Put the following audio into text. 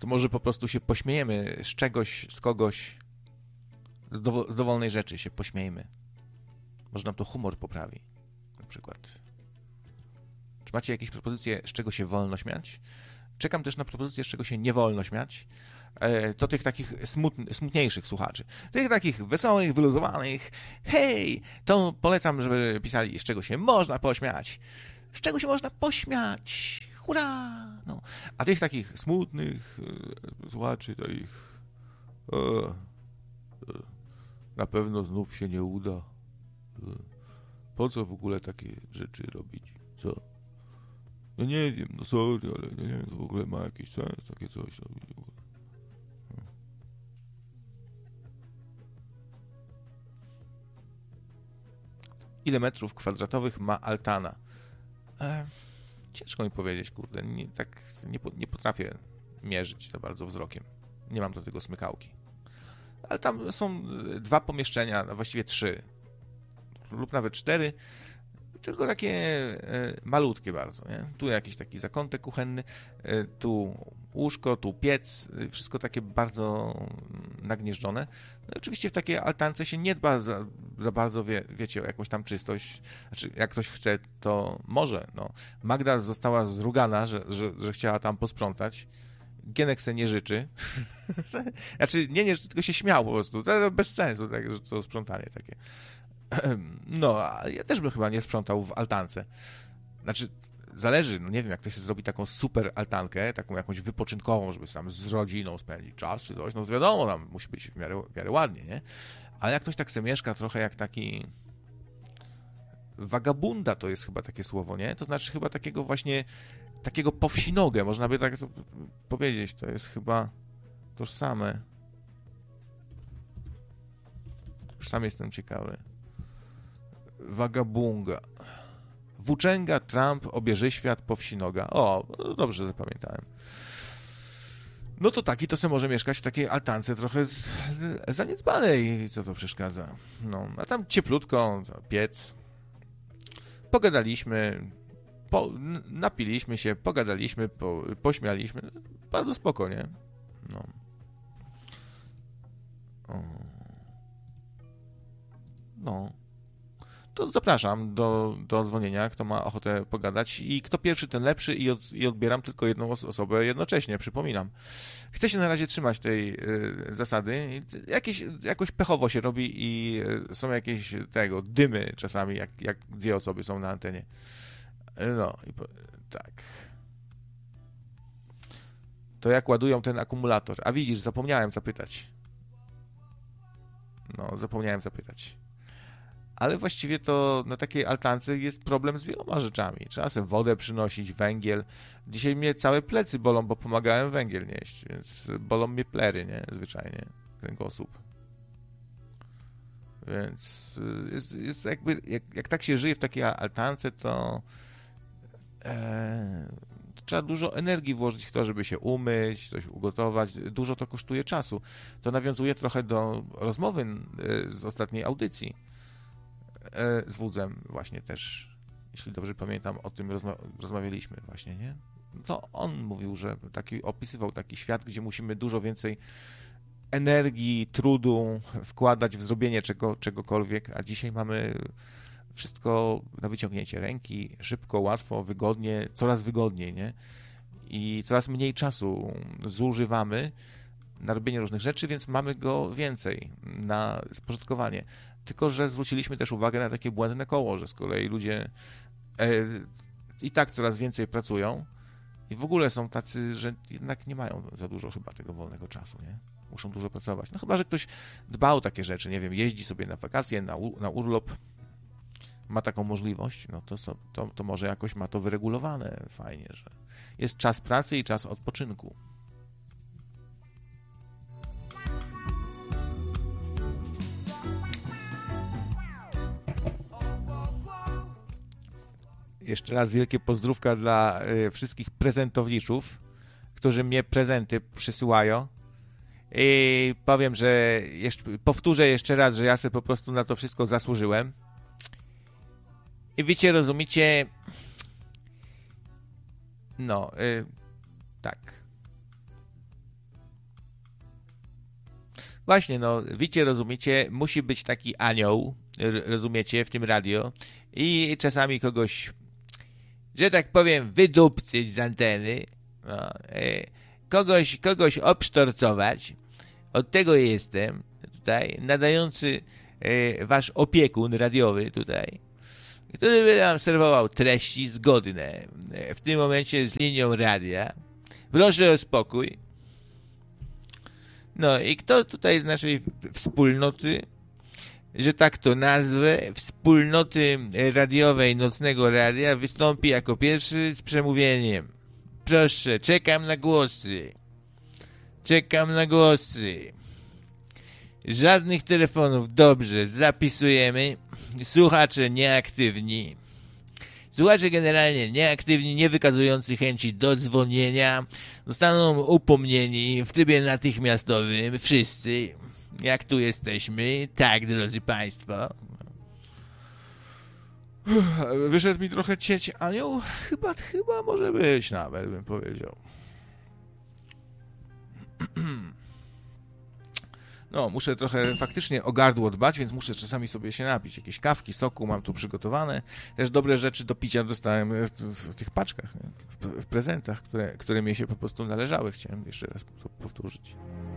to może po prostu się pośmiejemy z czegoś, z kogoś, z dowolnej rzeczy się pośmiejmy. Może nam to humor poprawi, na przykład. Czy macie jakieś propozycje, z czego się wolno śmiać? Czekam też na propozycje, z czego się nie wolno śmiać. To tych takich smutniejszych słuchaczy. Tych takich wesołych, wyluzowanych. Hej, to polecam, żeby pisali, z czego się można pośmiać. Z czego się można pośmiać. Hurra! No. A tych takich smutnych słuchaczy, to ich na pewno znów się nie uda. Po co w ogóle takie rzeczy robić? Co? No nie wiem, no sorry, ale nie wiem, to w ogóle ma jakiś sens takie coś robić. Ile metrów kwadratowych ma altana? Ciężko mi powiedzieć, kurde. Nie potrafię mierzyć za bardzo wzrokiem. Nie mam do tego smykałki. Ale tam są 2 pomieszczenia, a właściwie 3 lub nawet 4, tylko takie malutkie bardzo. Nie? Tu jakiś taki zakątek kuchenny, tu łóżko, tu piec, wszystko takie bardzo nagnieżdżone. No oczywiście w takiej altance się nie dba za bardzo, wiecie, o jakąś tam czystość. Znaczy, jak ktoś chce, to może. No. Magda została zrugana, że chciała tam posprzątać. Gienek se nie życzy. Znaczy, nie życzy, tylko się śmiał po prostu. To bez sensu, tak, że to sprzątanie takie. No, a ja też bym chyba nie sprzątał w altance. Znaczy, zależy, no nie wiem, jak ktoś zrobi taką super altankę, taką jakąś wypoczynkową, żeby tam z rodziną spędzić czas czy coś, no wiadomo, tam musi być w miarę ładnie, nie? Ale jak ktoś tak se mieszka trochę jak taki wagabunda, to jest chyba takie słowo, nie? To znaczy chyba takiego właśnie, takiego powsinogę, można by tak powiedzieć, to jest chyba tożsame. Już sam jestem ciekawy. Wagabunga. Włóczęga, Trump, obieży świat, powsinoga. O, dobrze zapamiętałem. No to taki to se może mieszkać w takiej altance trochę zaniedbanej. Co to przeszkadza? No, a tam cieplutko, piec. Pogadaliśmy, napiliśmy się, pogadaliśmy, pośmialiśmy. Bardzo spoko, nie? No. No. To zapraszam do dzwonienia, kto ma ochotę pogadać i kto pierwszy, ten lepszy i odbieram tylko jedną osobę jednocześnie, przypominam. Chcę się na razie trzymać tej zasady. Jakoś pechowo się robi i są jakieś dymy czasami, jak 2 osoby są na antenie. No, tak. To jak ładują ten akumulator? A widzisz, zapomniałem zapytać. Ale właściwie to na takiej altance jest problem z wieloma rzeczami. Trzeba sobie wodę przynosić, węgiel. Dzisiaj mnie całe plecy bolą, bo pomagałem węgiel nieść, więc bolą mnie plery, nie? Zwyczajnie. Kręgosłup. Więc jest jakby, jak tak się żyje w takiej altance, to trzeba dużo energii włożyć w to, żeby się umyć, coś ugotować. Dużo to kosztuje czasu. To nawiązuje trochę do rozmowy z ostatniej audycji. Z Wudzem właśnie też, jeśli dobrze pamiętam, o tym rozmawialiśmy właśnie, nie? To on mówił, że opisywał taki świat, gdzie musimy dużo więcej energii, trudu wkładać w zrobienie czegokolwiek, a dzisiaj mamy wszystko na wyciągnięcie ręki, szybko, łatwo, wygodnie, coraz wygodniej, nie? I coraz mniej czasu zużywamy na robienie różnych rzeczy, więc mamy go więcej na spożytkowanie. Tylko że zwróciliśmy też uwagę na takie błędne koło, że z kolei ludzie i tak coraz więcej pracują i w ogóle są tacy, że jednak nie mają za dużo chyba tego wolnego czasu, nie? Muszą dużo pracować. No chyba, że ktoś dba o takie rzeczy, nie wiem, jeździ sobie na wakacje, na urlop, ma taką możliwość, no to może jakoś ma to wyregulowane fajnie, że jest czas pracy i czas odpoczynku. Jeszcze raz wielkie pozdrówka dla wszystkich prezentowniczów, którzy mnie prezenty przysyłają. I powiem, że powtórzę jeszcze raz, że ja sobie po prostu na to wszystko zasłużyłem. I wiecie, rozumiecie? No, tak. Właśnie, no, wiecie, rozumiecie, musi być taki anioł, rozumiecie, w tym radio i czasami kogoś, że tak powiem, wydupcyć z anteny, no, kogoś obsztorcować. Od tego jestem tutaj, nadający wasz opiekun radiowy tutaj, który by nam serwował treści zgodne w tym momencie z linią radia. Proszę o spokój. No i kto tutaj z naszej wspólnoty, że tak to nazwę, wspólnoty radiowej Nocnego Radia wystąpi jako pierwszy z przemówieniem? Proszę, czekam na głosy. Czekam na głosy. Żadnych telefonów, dobrze, zapisujemy. Słuchacze nieaktywni. Słuchacze generalnie nieaktywni, nie wykazujący chęci do dzwonienia, zostaną upomnieni w trybie natychmiastowym. Wszyscy, jak tu jesteśmy, tak, drodzy Państwo. Wyszedł mi trochę cieć anioł? Chyba może być nawet, bym powiedział. No, muszę trochę faktycznie o gardło dbać, więc muszę czasami sobie się napić. Jakieś kawki, soku mam tu przygotowane. Też dobre rzeczy do picia dostałem w tych paczkach, nie? W prezentach, które mi się po prostu należały. Chciałem jeszcze raz to powtórzyć.